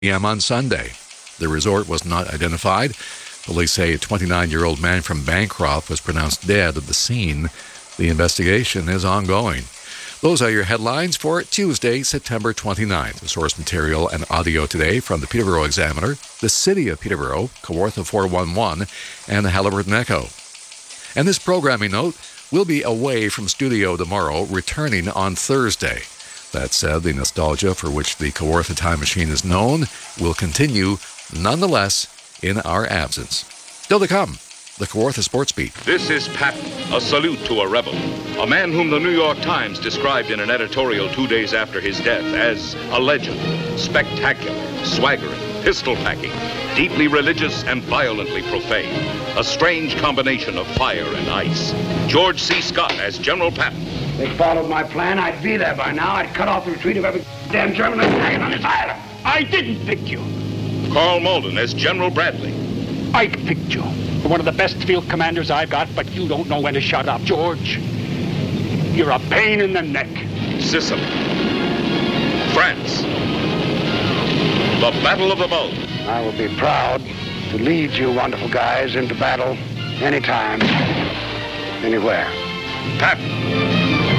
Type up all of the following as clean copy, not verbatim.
p.m. on Sunday. The resort was not identified. Police say a 29-year-old man from Bancroft was pronounced dead at the scene. The investigation is ongoing. Those are your headlines for Tuesday, September 29th. Source material and audio today from the Peterborough Examiner, the City of Peterborough, Kawartha 411, and the Haliburton Echo. And this programming note, we'll be away from studio tomorrow, returning on Thursday. That said, the nostalgia for which the Kawartha Time Machine is known will continue nonetheless in our absence. Still to come, the Kawartha Sports Beat. This is Patton, a salute to a rebel, a man whom the New York Times described in an editorial 2 days after his death as a legend, spectacular, swaggering, pistol-packing, deeply religious and violently profane, a strange combination of fire and ice. George C. Scott as General Patton. If they followed my plan, I'd be there by now. I'd cut off the retreat of every damn German that's hanging on this island. I didn't pick you. Carl Malden as General Bradley. I picked you. You're one of the best field commanders I've got, but you don't know when to shut up, George. You're a pain in the neck. Sicily. France. The Battle of the Bulge. I will be proud to lead you wonderful guys into battle anytime, anywhere. Patton.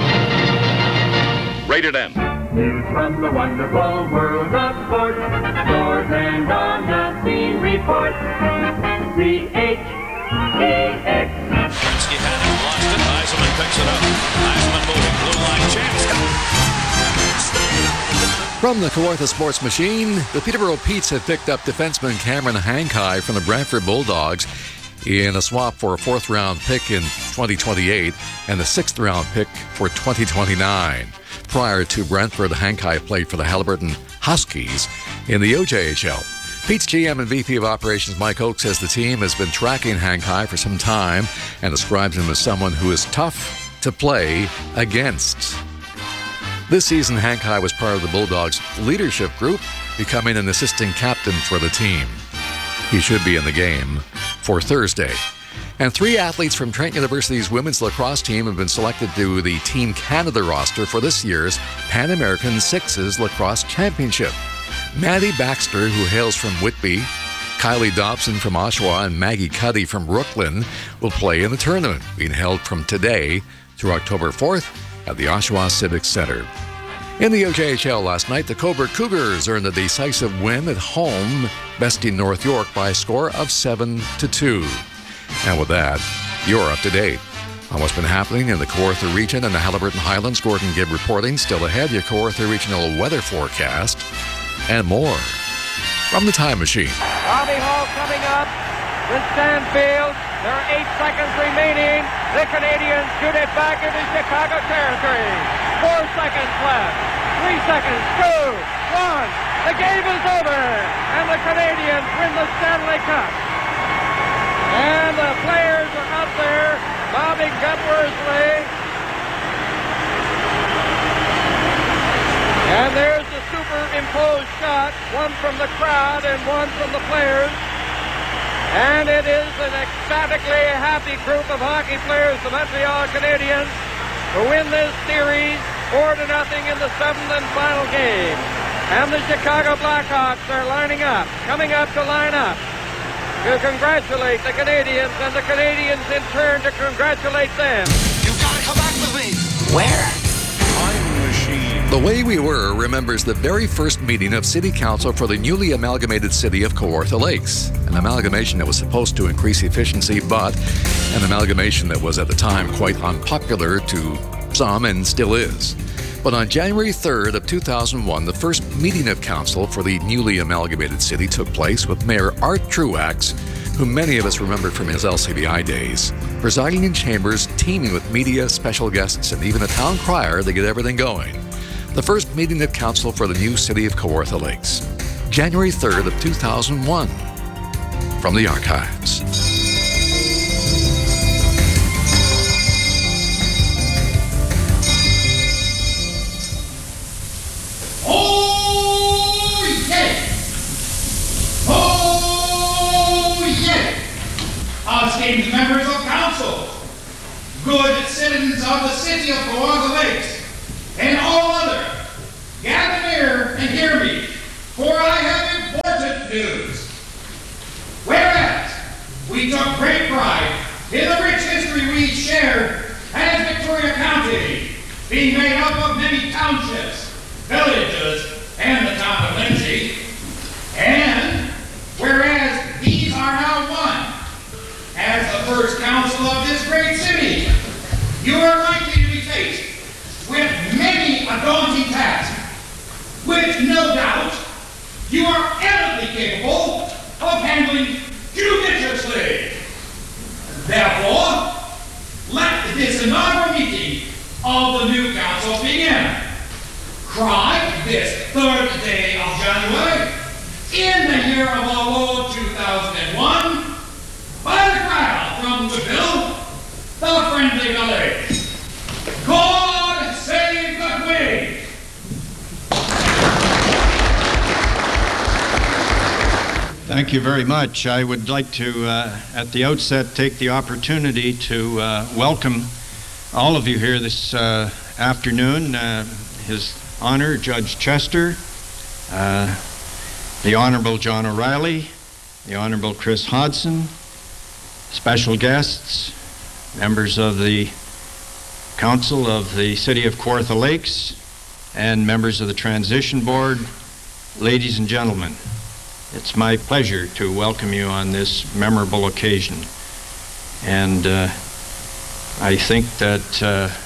Rated M. News from the wonderful world of sports. Scores and on the scene report. CHEX. Kerensky had it, lost it. Eisenman picks it up. Eisenman moving. Blue line chance. From the Kawartha Sports Machine, the Peterborough Petes have picked up defenseman Cameron Hankai from the Brantford Bulldogs in a swap for a fourth-round pick in 2028 and a sixth-round pick for 2029. Prior to Brentford, Hankai played for the Haliburton Huskies in the OJHL. Pete's GM and VP of Operations Mike Oakes says the team has been tracking Hankai for some time and describes him as someone who is tough to play against. This season, Hankai was part of the Bulldogs' leadership group, becoming an assistant captain for the team. He should be in the game for Thursday. And 3 athletes from Trent University's women's lacrosse team have been selected to the Team Canada roster for this year's Pan American Sixes Lacrosse Championship. Maddie Baxter, who hails from Whitby, Kylie Dobson from Oshawa, and Maggie Cuddy from Brooklyn will play in the tournament, being held from today through October 4th at the Oshawa Civic Center. In the OJHL last night, the Cobourg Cougars earned a decisive win at home, besting North York by a score of 7-2. And with that, you're up to date on what's been happening in the Kawartha region and the Haliburton Highlands. Gordon Gibb reporting. Still ahead, your Kawartha regional weather forecast and more from the Time Machine. Robbie Hall coming up with Stanfield. There are 8 seconds remaining. The Canadians shoot it back into Chicago territory. 4 seconds left. 3 seconds. 2, 1. The game is over, and the Canadians win the Stanley Cup. And the players are up there bobbing Gunworsley. And there's the superimposed shot, one from the crowd and one from the players. And it is an ecstatically happy group of hockey players, the Montreal Canadiens, who win this series 4-0 in the 7th and final game. And the Chicago Blackhawks are lining up, coming up to line up to congratulate the Canadians, and the Canadians in turn to congratulate them. You've got to come back with me. Where? Time Machine. The Way We Were remembers the very first meeting of City Council for the newly amalgamated city of Kawartha Lakes. An amalgamation that was supposed to increase efficiency, but an amalgamation that was at the time quite unpopular to some and still is. But on January 3rd of 2001, the first meeting of council for the newly amalgamated city took place with Mayor Art Truax, who many of us remember from his LCBI days, presiding in chambers, teeming with media, special guests, and even a town crier to get everything going. The first meeting of council for the new city of Kawartha Lakes, January 3rd of 2001, from the archives. Esteemed members of council, good citizens of the city of Kawartha Lakes, and all other, gather near and hear me, for I have villages, and the town of Lindsay. And whereas these are now one, as the first council of this great city, you are likely to be faced with many a daunting task, which no doubt you are eminently capable of handling judiciously. Therefore, let this inaugural meeting of the new council begin. Cried this 3rd day of January, in the year of our Lord 2001, by the crowd from Woodville, the friendly village. God save the Queen! Thank you very much. I would like to, at the outset, take the opportunity to welcome all of you here this afternoon. His Honor, Judge Chester, the Honorable John O'Reilly, the Honorable Chris Hodson, special guests, members of the Council of the City of Kawartha Lakes, and members of the Transition Board, ladies and gentlemen. It's my pleasure to welcome you on this memorable occasion. And I think that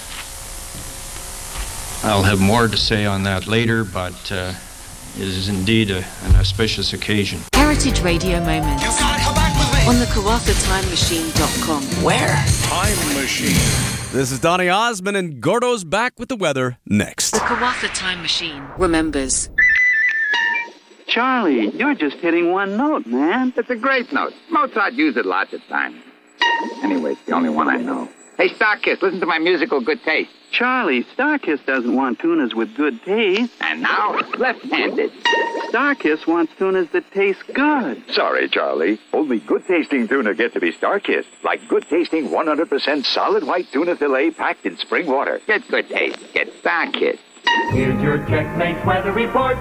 I'll have more to say on that later, but it is indeed an auspicious occasion. Heritage Radio Moments on the KawarthaTimeMachine.com. Where? Time Machine. This is Donny Osmond, and Gordo's back with the weather next. The Kawartha Time Machine remembers. Charlie, you're just hitting one note, man. It's a great note. Mozart used it lots of times. Anyway, it's the only one I know. Hey, Starkiss, listen to my musical good taste. Charlie, Starkiss doesn't want tunas with good taste. And now it's left-handed. Starkiss wants tunas that taste good. Sorry, Charlie. Only good-tasting tuna get to be Starkiss. Like good-tasting 100% solid white tuna fillet packed in spring water. Get good taste. Get Starkiss. Here's your checkmate weather report.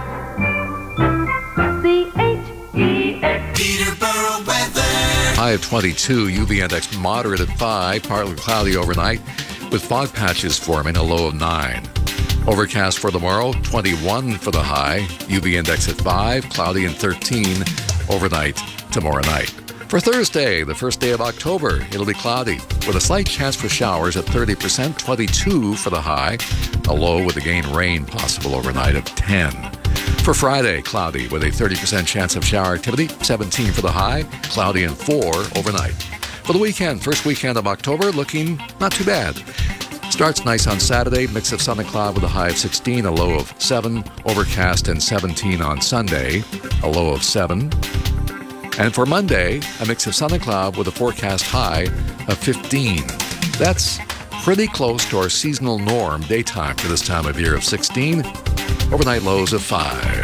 C-H-E-X. Peterborough weather. High of 22, UV index moderate at 5, partly cloudy overnight, with fog patches forming, a low of 9. Overcast for tomorrow, 21 for the high, UV index at 5, cloudy and 13 overnight tomorrow night. For Thursday, the first day of October, it'll be cloudy, with a slight chance for showers at 30%, 22 for the high, a low with again rain possible overnight of 10. For Friday, cloudy with a 30% chance of shower activity, 17 for the high, cloudy and 4 overnight. For the weekend, first weekend of October, looking not too bad. Starts nice on Saturday, mix of sun and cloud with a high of 16, a low of 7, overcast and 17 on Sunday, a low of 7. And for Monday, a mix of sun and cloud with a forecast high of 15. That's pretty close to our seasonal norm daytime for this time of year of 16, overnight lows of 5.